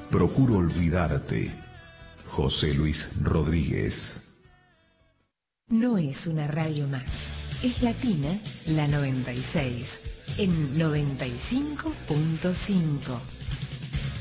Procuro olvidarte. José Luis Rodríguez. No es una radio más. Es Latina, la 96, en 95.5.